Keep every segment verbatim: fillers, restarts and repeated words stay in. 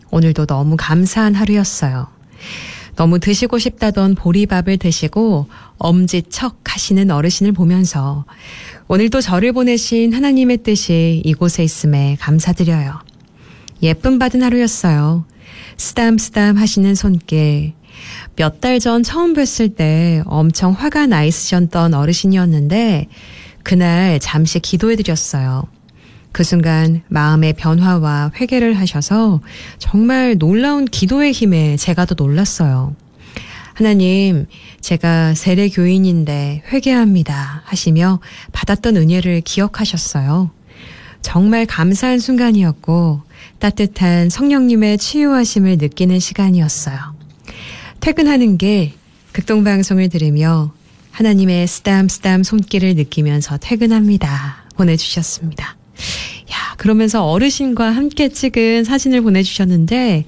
오늘도 너무 감사한 하루였어요. 너무 드시고 싶다던 보리밥을 드시고 엄지척 하시는 어르신을 보면서 오늘도 저를 보내신 하나님의 뜻이 이곳에 있음에 감사드려요. 예쁨 받은 하루였어요. 쓰담쓰담 하시는 손길. 몇 달 전 처음 뵀을 때 엄청 화가 나 있으셨던 어르신이었는데 그날 잠시 기도해드렸어요. 그 순간 마음의 변화와 회개를 하셔서 정말 놀라운 기도의 힘에 제가 더 놀랐어요. 하나님, 제가 세례교인인데 회개합니다 하시며 받았던 은혜를 기억하셨어요. 정말 감사한 순간이었고 따뜻한 성령님의 치유하심을 느끼는 시간이었어요. 퇴근하는 길 극동방송을 들으며 하나님의 쓰담쓰담 손길을 느끼면서 퇴근합니다 보내주셨습니다. 야, 그러면서 어르신과 함께 찍은 사진을 보내주셨는데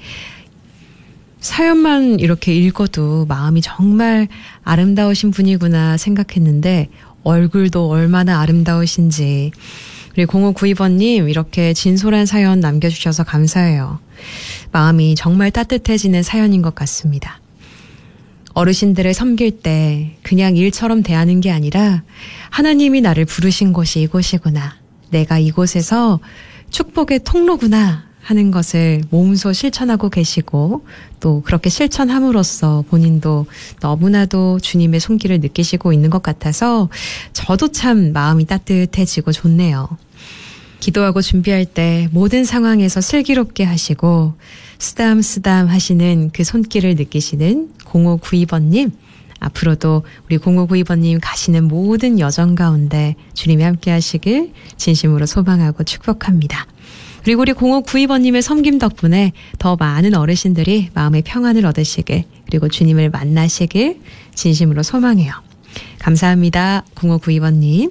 사연만 이렇게 읽어도 마음이 정말 아름다우신 분이구나 생각했는데 얼굴도 얼마나 아름다우신지. 우리 공오구이 번님 이렇게 진솔한 사연 남겨주셔서 감사해요. 마음이 정말 따뜻해지는 사연인 것 같습니다. 어르신들을 섬길 때 그냥 일처럼 대하는 게 아니라 하나님이 나를 부르신 곳이 이곳이구나. 내가 이곳에서 축복의 통로구나 하는 것을 몸소 실천하고 계시고 또 그렇게 실천함으로써 본인도 너무나도 주님의 손길을 느끼시고 있는 것 같아서 저도 참 마음이 따뜻해지고 좋네요. 기도하고 준비할 때 모든 상황에서 슬기롭게 하시고 쓰담쓰담 하시는 그 손길을 느끼시는 공오구이 번님, 앞으로도 우리 공오구이 번님 가시는 모든 여정 가운데 주님이 함께 하시길 진심으로 소망하고 축복합니다. 그리고 우리 공오구이 번님의 섬김 덕분에 더 많은 어르신들이 마음의 평안을 얻으시길 그리고 주님을 만나시길 진심으로 소망해요. 감사합니다. 공오구이 번님.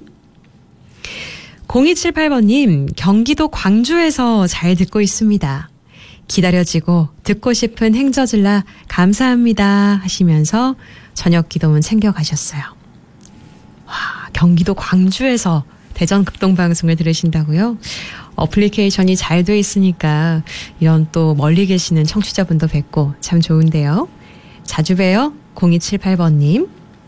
공이칠팔 번님, 경기도 광주에서 잘 듣고 있습니다. 기다려지고 듣고 싶은 행저질라 감사합니다 하시면서 저녁 기도문 챙겨가셨어요. 와, 경기도 광주에서 대전 극동방송을 들으신다고요? 어플리케이션이 잘 돼 있으니까 이런 또 멀리 계시는 청취자분도 뵙고 참 좋은데요. 자주 봬요. 공이칠팔 번님.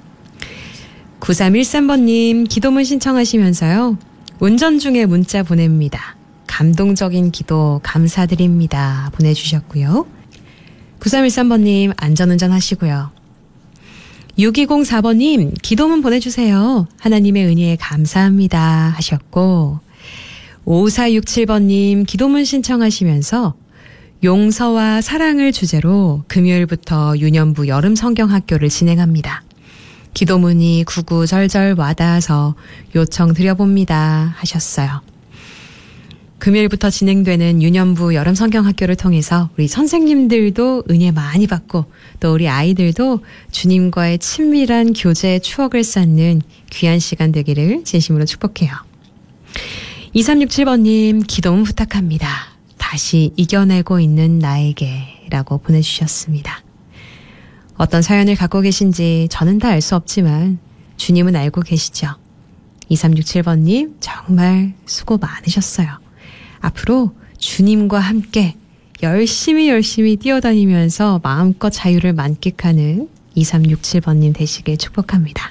구삼일삼 번님 기도문 신청하시면서요. 운전 중에 문자 보냅니다. 감동적인 기도 감사드립니다. 보내주셨고요. 구삼일삼 번님 안전운전 하시고요. 육이공사 번님 기도문 보내주세요. 하나님의 은혜에 감사합니다 하셨고 오사육칠 번님 기도문 신청하시면서 용서와 사랑을 주제로 금요일부터 유년부 여름 성경학교를 진행합니다. 기도문이 구구절절 와닿아서 요청 드려봅니다 하셨어요. 금요일부터 진행되는 유년부 여름 성경학교를 통해서 우리 선생님들도 은혜 많이 받고 또 우리 아이들도 주님과의 친밀한 교제의 추억을 쌓는 귀한 시간 되기를 진심으로 축복해요. 이삼육칠 번님 기도문 부탁합니다. 다시 이겨내고 있는 나에게 라고 보내주셨습니다. 어떤 사연을 갖고 계신지 저는 다 알 수 없지만 주님은 알고 계시죠. 이삼육칠 번님 정말 수고 많으셨어요. 앞으로 주님과 함께 열심히 열심히 뛰어다니면서 마음껏 자유를 만끽하는 이삼육칠 번님 되시길 축복합니다.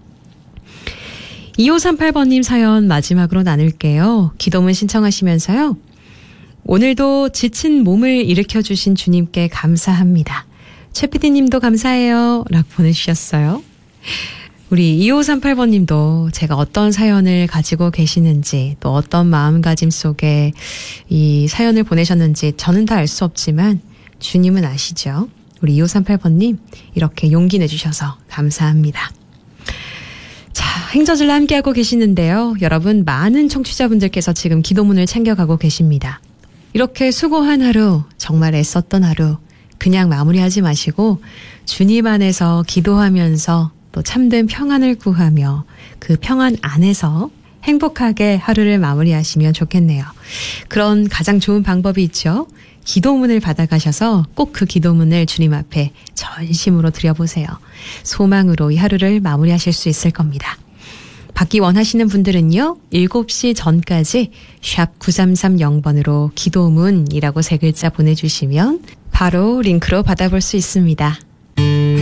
이오삼팔 번님 사연 마지막으로 나눌게요. 기도문 신청하시면서요. 오늘도 지친 몸을 일으켜주신 주님께 감사합니다. 최 피디님도 감사해요 라고 보내주셨어요. 우리 이오삼팔 번님도 제가 어떤 사연을 가지고 계시는지 또 어떤 마음가짐 속에 이 사연을 보내셨는지 저는 다 알 수 없지만 주님은 아시죠. 우리 이오삼팔 번님 이렇게 용기 내주셔서 감사합니다. 자, 행저질라 함께하고 계시는데요. 여러분 많은 청취자분들께서 지금 기도문을 챙겨가고 계십니다. 이렇게 수고한 하루, 정말 애썼던 하루 그냥 마무리하지 마시고 주님 안에서 기도하면서 또 참된 평안을 구하며 그 평안 안에서 행복하게 하루를 마무리하시면 좋겠네요. 그런 가장 좋은 방법이 있죠. 기도문을 받아가셔서 꼭 그 기도문을 주님 앞에 전심으로 드려보세요. 소망으로 이 하루를 마무리하실 수 있을 겁니다. 받기 원하시는 분들은요, 일곱 시 전까지 샵 구삼삼영 번으로 기도문이라고 세 글자 보내주시면 바로 링크로 받아볼 수 있습니다.